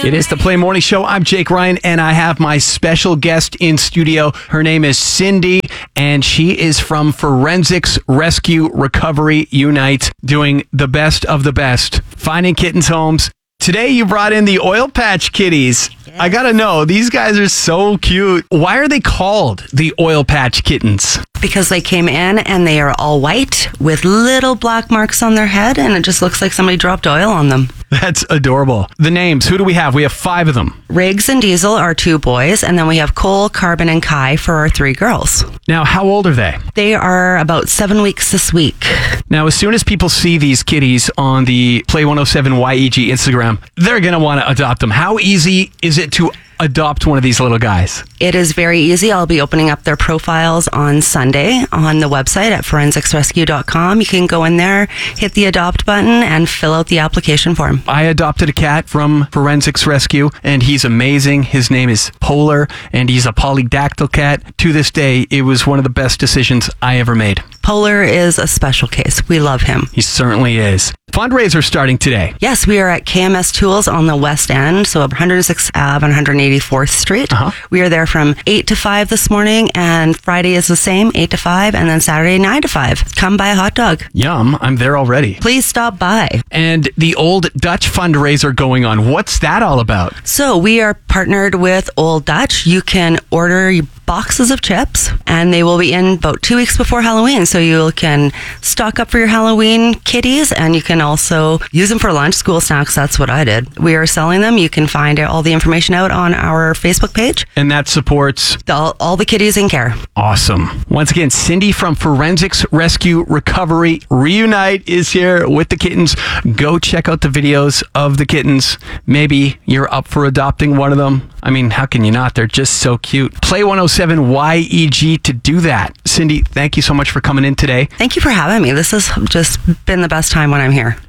It is the Play Morning Show. I'm Jake Ryan, and I have my special guest in studio. Her name is Cindy, and she is from Forensics Rescue Recovery Unite, doing the best of the best, finding kittens' homes. Today, you brought in the Oil Patch Kitties. Yes. I gotta know, these guys are so cute. Why are they called the Oil Patch Kittens? Because they came in and they are all white with little black marks on their head, and it just looks like somebody dropped oil on them. That's adorable. The names, who do we have? We have 5 of them. Riggs and Diesel are 2 boys, and then we have Cole, Carbon, and Kai for our 3 girls. Now, how old are they? They are about 7 weeks this week. Now, as soon as people see these kitties on the Play 107 YEG Instagram, they're going to want to adopt them. How easy is it to adopt one of these little guys? It is very easy. I'll be opening up their profiles on Sunday on the website at forensicsrescue.com. You can go in there, hit the adopt button, and fill out the application form. I adopted a cat from Forensics Rescue, and he's amazing. His name is Polar, and he's a polydactyl cat. To this day, it was one of the best decisions I ever made. Polar is a special case. We love him. He certainly is. Fundraiser starting today. Yes, we are at KMS Tools on the West End, so 106th Ave and 184th Street. We are there from 8 to 5 this morning, and Friday is the same, 8 to 5, and then Saturday, 9 to 5. Come buy a hot dog. Yum, I'm there already. Please stop by. And the Old Dutch fundraiser going on. What's that all about? So we are partnered with Old Dutch. You can order boxes of chips, and they will be in about 2 weeks before Halloween, so you can stock up for your Halloween kitties, and you can also use them for lunch, school snacks. That's what I did. We are selling them. You can find all the information out on our Facebook page. And that supports all the kitties in care. Awesome. Once again, Cindy from Forensics Rescue Recovery Reunite is here with the kittens. Go check out the videos of the kittens. Maybe you're up for adopting one of them. I mean, how can you not? They're just so cute. Play 107 YEG to do that. Cindy, thank you so much for coming in today. Thank you for having me. This has just been the best time when I'm here.